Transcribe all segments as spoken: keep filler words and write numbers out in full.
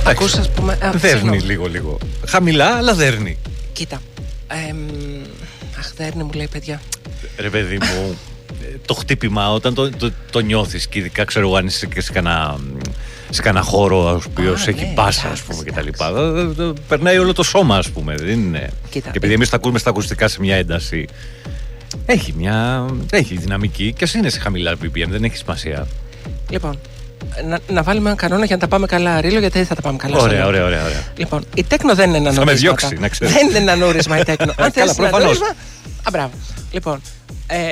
Ακούς, ας πούμε. Α, δέρνει λίγο-λίγο. Χαμηλά, αλλά δέρνει. Κοίτα. Ε, αχ, δέρνει, μου λέει, παιδιά. Ρε παιδί μου, το χτύπημα όταν το, το, το νιώθεις, και ειδικά ξέρω εγώ αν είσαι και σε κανένα, σε κανένα χώρο ο οποίος έχει ναι, μπάσα, ας πούμε, κτλ. Περνάει όλο το σώμα, ας πούμε. Δεν είναι. Κοίτα, και επειδή εμείς τα ακούμε στα ακουστικά σε μια ένταση, έχει μια. Έχει δυναμική και ας είναι σε χαμηλά μπι πι εμ, δεν έχει σημασία. Λοιπόν, να, να βάλουμε έναν κανόνα για να τα πάμε καλά, Ρίλο, γιατί δεν θα τα πάμε καλά. Ωραία, ωραία, ωραία, ωραία. Λοιπόν, η τέκνο δεν είναι ένα νούρισμα. Θα με διώξει, να ξέρεις. Δεν είναι ένα νούρισμα η τέκνο. Αν Καλά, θες ένα προφανώς. νούρισμα. Α, μπράβο. Λοιπόν. Ε...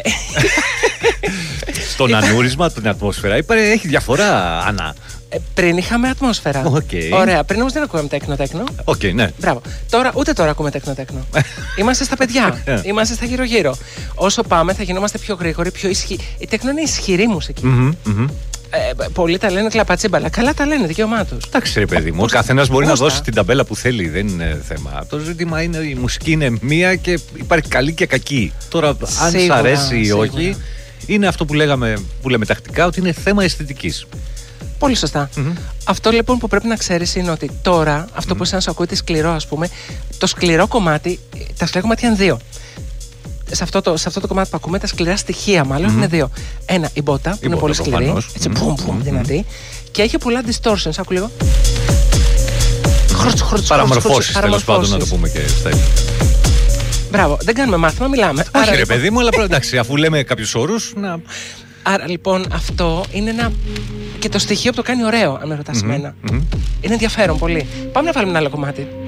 Στον ανούρισμα, την ατμόσφαιρα, έχει διαφορά, Άννα. Ε, πριν είχαμε ατμόσφαιρα. Okay. Ωραία, πριν όμως δεν ακούγαμε τέκνο-τέκνο. Οκ, okay, ναι. Μπράβο. Τώρα, ούτε τώρα ακούμε τέκνο-τέκνο. Είμαστε στα παιδιά. Είμαστε στα γύρω-γύρω. Όσο πάμε, θα γινόμαστε πιο γρήγοροι, πιο ισχυροί. Η τέκνο είναι ισχυρή μουσική. Mm-hmm, mm-hmm. Ε, πολλοί τα λένε κλαπατσίμπαλα. Καλά τα λένε, δικαίωμά τους. Εντάξει, ρε παιδί μου, ο καθένας μπορεί να δώσει την ταμπέλα που θέλει, δεν είναι θέμα. Το ζήτημα είναι η μουσική είναι μία και υπάρχει καλή και κακή. Τώρα, αν σ' αρέσει ή όχι, είναι αυτό που λέγαμε, που λέμε τακτικά, ότι είναι θέμα αισθητικής. Πολύ σωστά. Mm-hmm. Αυτό λοιπόν που πρέπει να ξέρεις είναι ότι τώρα, αυτό mm-hmm. που σαν σου ακούγεται σκληρό, ας πούμε, το σκληρό κομμάτι, τα σκληρά κομμάτια είναι δύο. Σε αυτό, το, σε αυτό το κομμάτι που ακούμε, τα σκληρά στοιχεία μάλλον mm-hmm. είναι δύο. Ένα, η μπότα, που είναι πολύ σκληρή, προφανώς. Έτσι, mm-hmm. πουμ, πουμ, δυνατή, και έχει πολλά distortions. Άκου λίγο. Παραμορφώσεις, τέλος πάντων, να το πούμε και στα ίδια. Μπράβο, δεν κάνουμε μάθημα, μιλάμε. Όχι, άρα, ρε λοιπόν... παιδί μου, αλλά εντάξει, αφού λέμε κάποιους όρους, να. Άρα λοιπόν αυτό είναι ένα. Και το στοιχείο που το κάνει ωραίο, αν με ρωτάς mm-hmm. εμένα. Mm-hmm. Είναι ενδιαφέρον πολύ. Πάμε να βάλουμε ένα άλλο κομμάτι.